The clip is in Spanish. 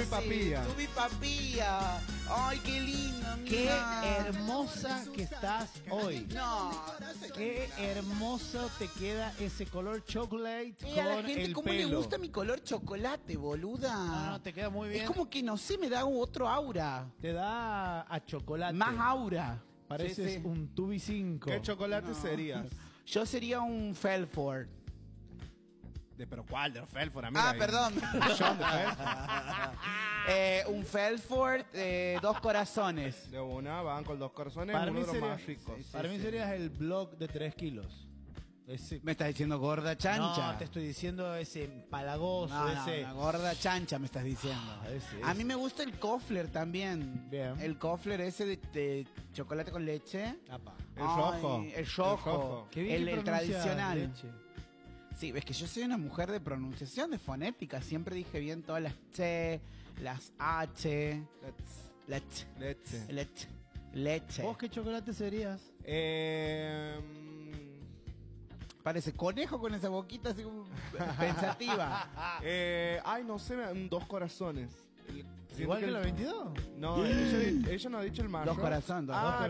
Tubi papilla. Tubi papilla. Ay, qué lindo, Qué mira. hermosa que estás hoy. No. Qué hermoso te queda ese color chocolate Y a la con gente el cómo pelo. le gusta mi color chocolate, boluda. No, te queda muy bien. Es como que no sé, me da otro aura. Te da a chocolate. Más aura. Pareces Sí, sí. un Tubi 5. ¿Qué chocolate serías? Yo sería un Felford. ¿Pero cuál? De los Felford, Ah, perdón. John de Felford. Un Felford, 2 corazones. De una, van con 2 corazones, Para uno mí, de los más ricos. para mí serías el blog de 3 kilos. Ese... ¿Me estás diciendo gorda chancha? No, te estoy diciendo ese empalagoso, No, no, ese... una gorda chancha me estás diciendo. ese. A mí me gusta el Kofler también. Bien. El Kofler ese de chocolate con leche. Apa. El rojo. El rojo. Qué bien que El pronuncias tradicional. leche. Sí, ves que yo soy una mujer de pronunciación, de fonética. Siempre dije bien todas las T, las H. Leche. Leche. Leche. ¿Vos qué chocolate serías? Parece conejo con esa boquita así como pensativa. Ay, no sé, 2 corazones. Siento Igual que el- la 22. No, ella no ha dicho el mayor. 2 corazones, 2 Ah,